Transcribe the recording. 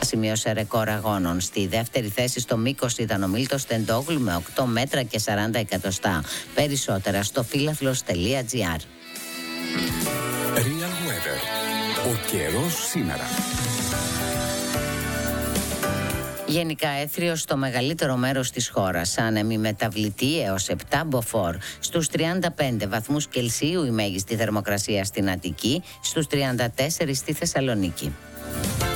Σημείωσε ρεκόρ αγώνων. Στη δεύτερη θέση στο μήκος ήταν ο Μίλτος Τεντόγλου με 8 μέτρα και 40 εκατοστά. Περισσότερα στο φίλαθλος.gr. Real Weather. Ο καιρός σήμερα. Γενικά έθριος στο μεγαλύτερο μέρος της χώρας. Άνεμη μεταβλητή έως 7 μποφόρ. Στους 35 βαθμούς Κελσίου η μέγιστη θερμοκρασία στην Αττική, στους 34 στη Θεσσαλονίκη.